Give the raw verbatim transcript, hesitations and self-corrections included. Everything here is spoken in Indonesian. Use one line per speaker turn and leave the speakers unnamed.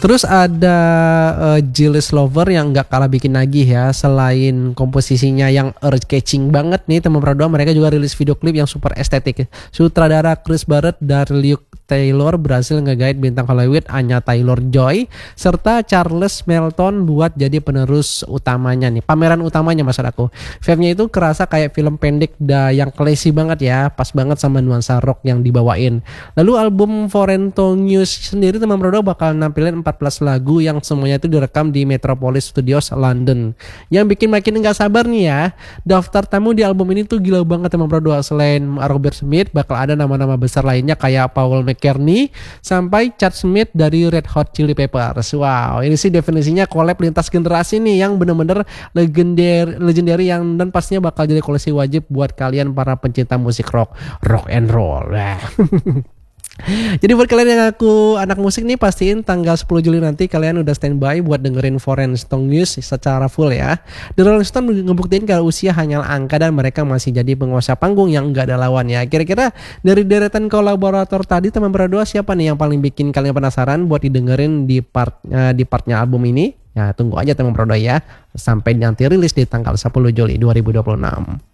Terus ada uh, Gilles Lover yang nggak kalah bikin nagih ya. Selain komposisinya yang earth catching banget nih teman berdua, mereka juga rilis video klip yang super estetik. Sutradara Chris Barrett dan Luke Taylor berhasil ngegait bintang Hollywood Anya Taylor-Joy serta Charles Melton buat jadi penerus utamanya nih. Pameran utamanya maksud aku. Vibe-nya itu kerasa kayak film pendek da yang classy banget ya. Pas banget sama nuansa rock yang dibawain. Lalu album Forento News sendiri teman berdua bakal nampilin empat belas lagu yang semuanya itu direkam di Metropolis Studios London. Yang bikin makin enggak sabar nih ya. Daftar tamu di album ini tuh gila banget teman berdua. Selain Robert Smith bakal ada nama-nama besar lainnya kayak Paul McCartney sampai Chad Smith dari Red Hot Chili Peppers. Wow, ini sih definisinya collab lintas generasi nih yang bener-bener legendary, legendary yang dan pastinya bakal jadi koleksi wajib buat kalian para pencinta musik rock, rock and roll. Jadi buat kalian yang aku anak musik nih, pastiin tanggal sepuluh Juli nanti kalian udah standby buat dengerin Foreign Stone News secara full ya. The Rolling Stone ngebuktiin kalau usia hanyalah angka dan mereka masih jadi penguasa panggung yang enggak ada lawan ya. Kira-kira dari deretan kolaborator tadi teman berdua siapa nih yang paling bikin kalian penasaran buat didengerin di part uh, di partnya album ini? Ya tunggu aja teman berdua ya sampai nanti rilis di tanggal sepuluh Juli dua ribu dua puluh enam.